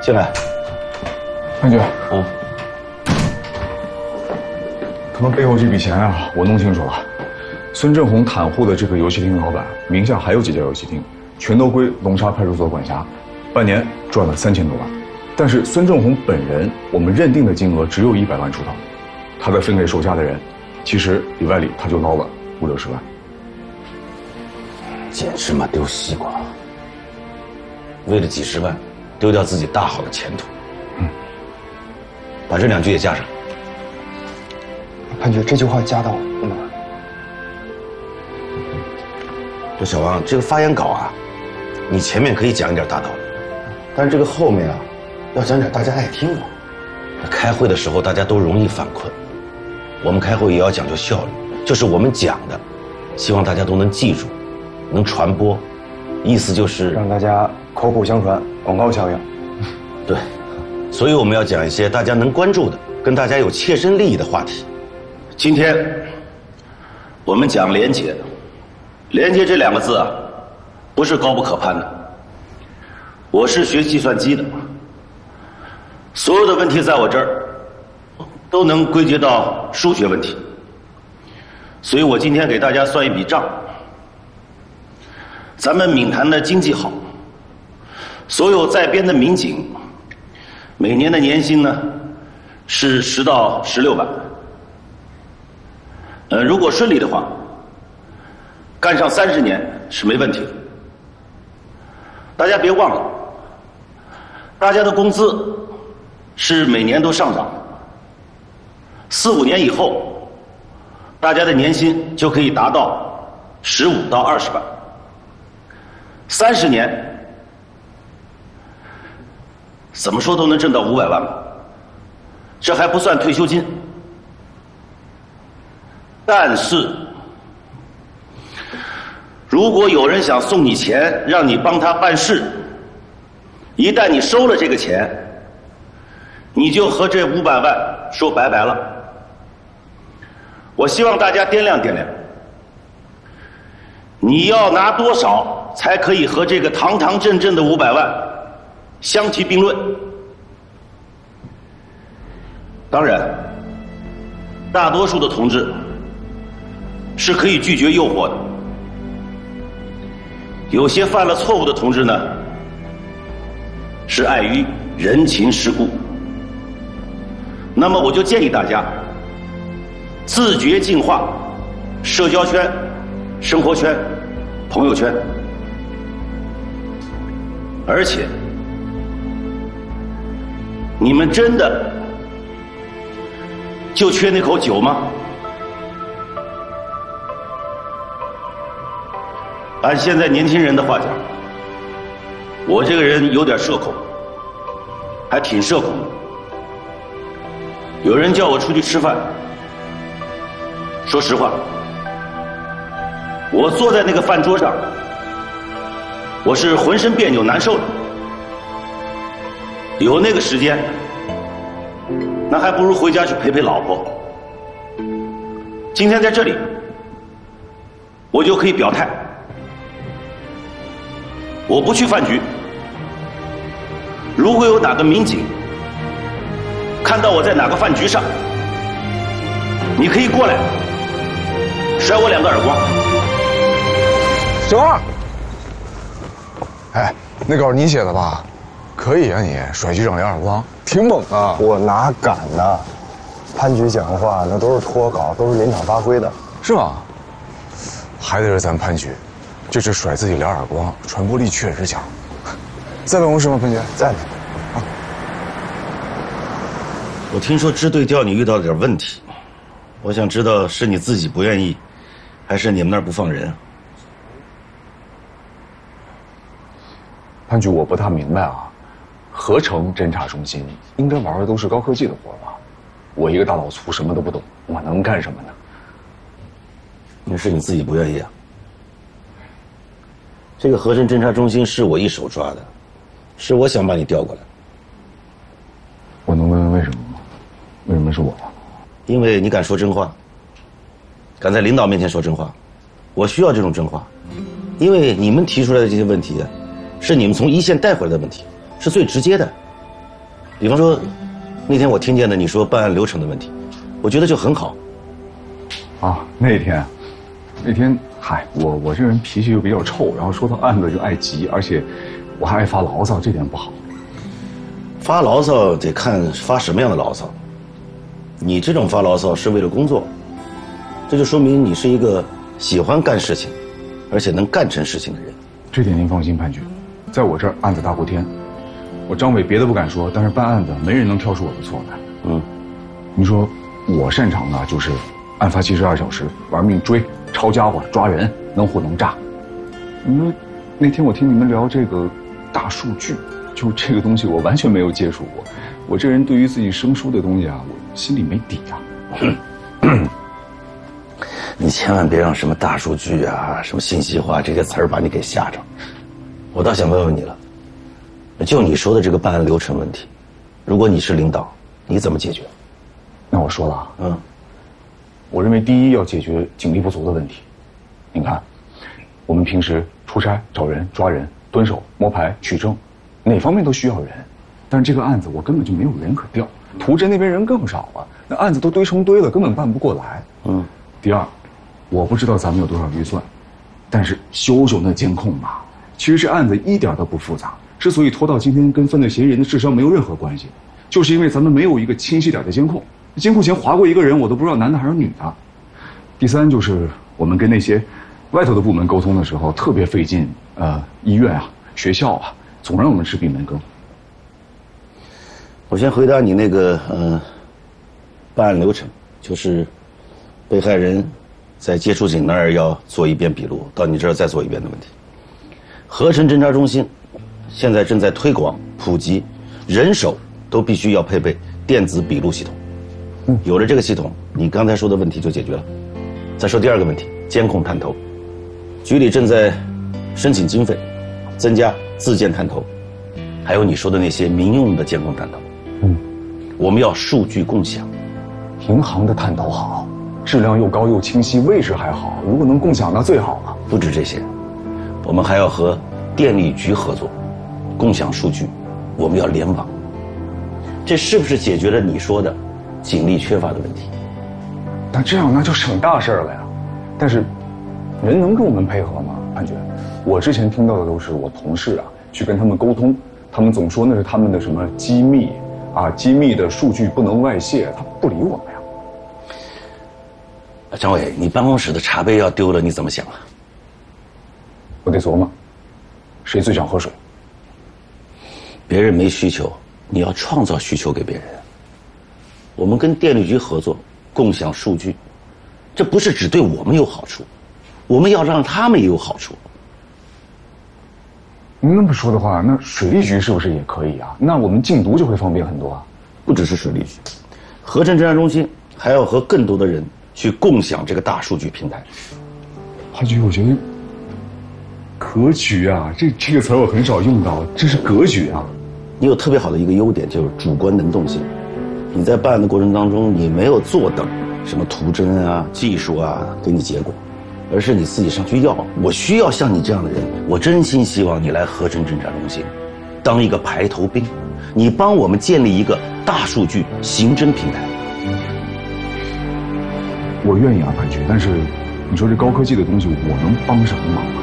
进来。 潘局， 他们背后这笔钱啊，我弄清楚了。孙振宏袒护的这个游戏厅的老板名下还有几家游戏厅，全都归龙沙派出所管辖，半年赚了3000多万。但是孙振宏本人，我们认定的金额只有100万出头，他再分给手下的人，其实里外里他就捞了50-60万。 简直嘛丢西瓜！为了几十万，丢掉自己大好的前途。把这2句也加上。 潘局，这句话加到哪儿？ 这小王，这个发言稿啊，你前面可以讲一点大道理，但是这个后面啊，要讲点大家爱听的。开会的时候大家都容易犯困，我们开会也要讲究效率，就是我们讲的，希望大家都能记住，能传播，意思就是让大家口口相传，广告效应。 对，所以我们要讲一些大家能关注的，跟大家有切身利益的话题。今天我们讲廉洁，廉洁这2个字啊，不是高不可攀的。我是学计算机的，所有的问题在我这儿都能归结到数学问题，所以我今天给大家算一笔账。咱们闽潭的经济好，所有在编的民警每年的年薪呢是10到16万。如果顺利的话，干上30年是没问题的。大家别忘了，大家的工资是每年都上涨的，4、5年以后，大家的年薪就可以达到15到20万。30年，怎么说都能挣到500万吧，这还不算退休金。但是，如果有人想送你钱，让你帮他办事，一旦你收了这个钱，你就和这500万说拜拜了。我希望大家掂量掂量，你要拿多少才可以和这个堂堂正正的500万相提并论？当然，大多数的同志是可以拒绝诱惑的。有些犯了错误的同志呢，是碍于人情世故。那么我就建议大家自觉净化社交圈、生活圈、朋友圈。而且，你们真的就缺那口酒吗？按现在年轻人的话讲，我这个人有点社恐，还挺社恐的。有人叫我出去吃饭，说实话，我坐在那个饭桌上，我是浑身别扭难受的。有那个时间，那还不如回家去陪陪老婆。今天在这里，我就可以表态，我不去饭局。如果有哪个民警看到我在哪个饭局上，你可以过来甩我2个耳光。 小二，哎，那稿你写的吧？可以啊你，甩局长2耳光，挺猛啊！ 我哪敢呢？潘局讲话那都是脱稿，都是临场发挥的， 是吗？还得是咱潘局，这只甩自己2耳光，传播力确实强。在办公室吗，潘局？ 在呢。 啊。 我听说支队调你遇到了点问题，我想知道是你自己不愿意，还是你们那儿不放人？ 潘局，我不大明白啊，合成侦察中心应该玩的都是高科技的活吧？我一个大老粗什么都不懂，我能干什么呢？ 那是你自己不愿意啊。这个合成侦察中心是我一手抓的，是我想把你调过来。 我能问问为什么吗？为什么是我呀？ 因为你敢说真话，敢在领导面前说真话，我需要这种真话，因为你们提出来的这些问题，是你们从一线带回来的问题，是最直接的。 比方说，那天我听见的你说办案流程的问题，我觉得就很好。 啊，那天，嗨，我这人脾气又比较臭，然后说到案子就爱急，而且我还爱发牢骚，这点不好。 发牢骚得看发什么样的牢骚。你这种发牢骚是为了工作，这就说明你是一个喜欢干事情，而且能干成事情的人。 这点您放心，潘局，在我这儿案子大过天。我张伟别的不敢说，但是办案子没人能挑出我的错来。您说我擅长的就是案发72小时玩命追、抄家伙、抓人，能唬能炸。那天我听你们聊这个大数据，就这个东西我完全没有接触过。我这人对于自己生疏的东西啊，我心里没底啊。 你千万别让什么大数据啊、什么信息化这些词儿把你给吓着。我倒想问问你了，就你说的这个办案流程问题，如果你是领导，你怎么解决？ 那我说了啊，我认为第一要解决警力不足的问题。您看，我们平时出差、找人、抓人、蹲守、摸排、取证，哪方面都需要人，但是这个案子我根本就没有人可调，图侦那边人更少啊，那案子都堆成堆了，根本办不过来。第二，我不知道咱们有多少预算，但是修那监控嘛，其实这案子一点都不复杂，之所以拖到今天，跟犯罪嫌疑人的智商没有任何关系，就是因为咱们没有一个清晰点的监控。监控前划过一个人，我都不知道男的还是女的。第三就是我们跟那些外头的部门沟通的时候特别费劲，医院啊、学校啊，总让我们吃闭门羹。 我先回答你那个办案流程，就是被害人在接触警那儿要做一遍笔录，到你这儿再做一遍的问题。合成侦查中心现在正在推广普及，人手都必须要配备电子笔录系统。有了这个系统，你刚才说的问题就解决了。再说第二个问题，监控探头，局里正在申请经费，增加自建探头，还有你说的那些民用的监控探头。我们要数据共享。 银行的探头好，质量又高又清晰，位置还好，如果能共享那最好了。 不止这些，我们还要和电力局合作，共享数据，我们要联网。这是不是解决了你说的警力缺乏的问题？ 那这样那就省大事了呀。但是人能跟我们配合吗，潘局？我之前听到的都是我同事啊去跟他们沟通，他们总说那是他们的什么机密啊，机密的数据不能外泄，他不理我们呀。 张伟，你办公室的茶杯要丢了，你怎么想啊？ 我得琢磨，谁最想喝水？ 别人没需求，你要创造需求给别人。我们跟电力局合作，共享数据，这不是只对我们有好处，我们要让他们也有好处。 那么说的话，那水利局是不是也可以啊？那我们禁毒就会方便很多啊。 不只是水利局，合成侦查中心还要和更多的人去共享这个大数据平台。 潘局，我觉得格局啊，这个词儿我很少用到，这是格局啊。 你有特别好的一个优点，就是主观能动性。你在办案的过程当中，你没有坐等什么图侦啊、技术啊给你结果，而是你自己上去要。我需要像你这样的人，我真心希望你来合成侦查中心，当一个排头兵，你帮我们建立一个大数据刑侦平台。 我愿意啊，潘局，但是你说这高科技的东西，我能帮什么忙啊？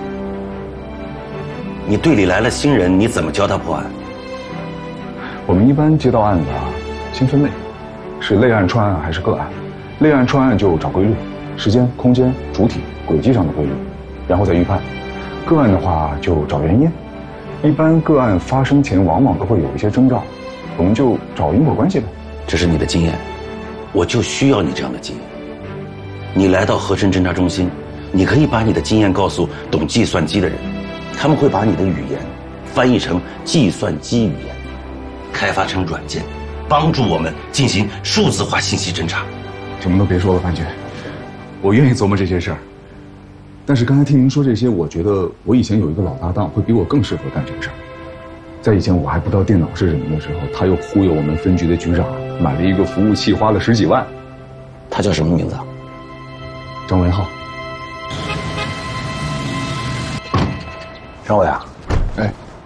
你队里来了新人，你怎么教他破案？ 我们一般接到案子啊，先分类，是类案、串案还是个案？类案、串案就找规律，时间、空间、主体、轨迹上的规律，然后再预判。个案的话就找原因，一般个案发生前往往都会有一些征兆，我们就找因果关系呗。 这是你的经验，我就需要你这样的经验。你来到合成侦查中心，你可以把你的经验告诉懂计算机的人，他们会把你的语言翻译成计算机语言，开发成软件，帮助我们进行数字化信息侦查。 什么都别说了，潘局，我愿意琢磨这些事儿。但是刚才听您说这些，我觉得我以前有一个老搭档会比我更适合干这个事儿。在以前我还不知道电脑是什么的时候，他又忽悠我们分局的局长买了一个服务器，花了10几万。 他叫什么名字啊？ 张文浩。 张伟啊，